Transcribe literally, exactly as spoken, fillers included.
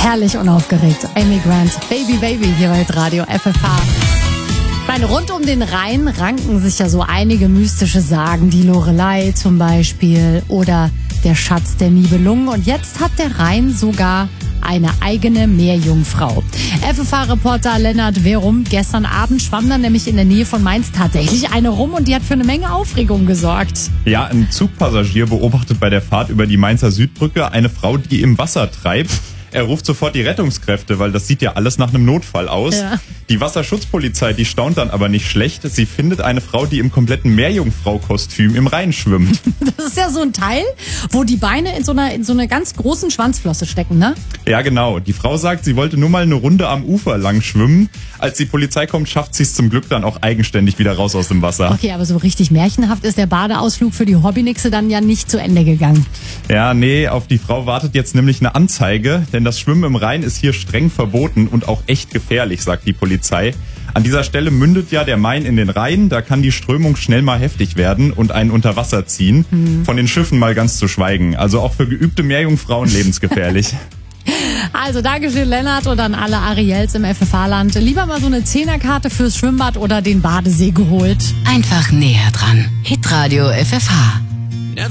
Herrlich unaufgeregt. Amy Grant, Baby Baby hier bei Radio F F H. Ich meine, rund um den Rhein ranken sich ja so einige mystische Sagen. Die Lorelei zum Beispiel oder der Schatz der Nibelungen. Und jetzt hat der Rhein sogar eine eigene Meerjungfrau. F F H-Reporter Lennart Verum, gestern Abend schwamm dann nämlich in der Nähe von Mainz tatsächlich eine rum und die hat für eine Menge Aufregung gesorgt. Ja, ein Zugpassagier beobachtet bei der Fahrt über die Mainzer Südbrücke eine Frau, die im Wasser treibt. Er ruft sofort die Rettungskräfte, weil das sieht ja alles nach einem Notfall aus. Ja. Die Wasserschutzpolizei, die staunt dann aber nicht schlecht. Sie findet eine Frau, die im kompletten Meerjungfrau-Kostüm im Rhein schwimmt. Das ist ja so ein Teil, wo die Beine in so einer, in so einer ganz großen Schwanzflosse stecken, ne? Ja, genau. Die Frau sagt, sie wollte nur mal eine Runde am Ufer lang schwimmen. Als die Polizei kommt, schafft sie es zum Glück dann auch eigenständig wieder raus aus dem Wasser. Okay, aber so richtig märchenhaft ist der Badeausflug für die Hobbynixe dann ja nicht zu Ende gegangen. Ja, nee, auf die Frau wartet jetzt nämlich eine Anzeige, denn das Schwimmen im Rhein ist hier streng verboten und auch echt gefährlich, sagt die Polizei. An dieser Stelle mündet ja der Main in den Rhein, da kann die Strömung schnell mal heftig werden und einen unter Wasser ziehen. Mhm. Von den Schiffen mal ganz zu schweigen. Also auch für geübte Meerjungfrauen lebensgefährlich. Also Dankeschön, Lennart, und an alle Ariels im F F H-Land. Lieber mal so eine Zehnerkarte fürs Schwimmbad oder den Badesee geholt. Einfach näher dran. Hitradio F F H.